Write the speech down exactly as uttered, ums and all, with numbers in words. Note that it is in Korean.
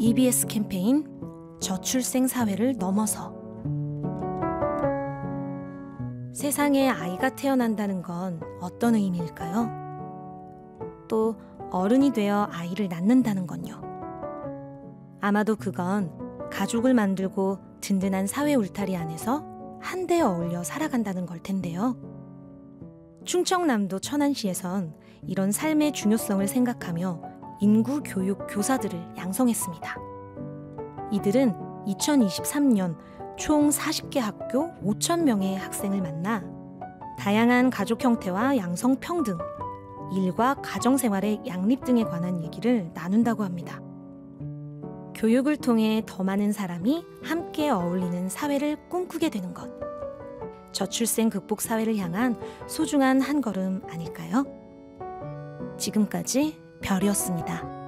이비에스 캠페인 저출생 사회를 넘어서. 세상에 아이가 태어난다는 건 어떤 의미일까요? 또 어른이 되어 아이를 낳는다는 건요. 아마도 그건 가족을 만들고 든든한 사회 울타리 안에서 한데 어울려 살아간다는 걸 텐데요. 충청남도 천안시에선 이런 삶의 중요성을 생각하며 인구 교육 교사들을 양성했습니다. 이들은 이천이십삼 년 총 사십 개 학교 오천 명의 학생을 만나 다양한 가족 형태와 양성 평등, 일과 가정생활의 양립 등에 관한 얘기를 나눈다고 합니다. 교육을 통해 더 많은 사람이 함께 어울리는 사회를 꿈꾸게 되는 것. 저출생 극복 사회를 향한 소중한 한 걸음 아닐까요? 지금까지 별이었습니다.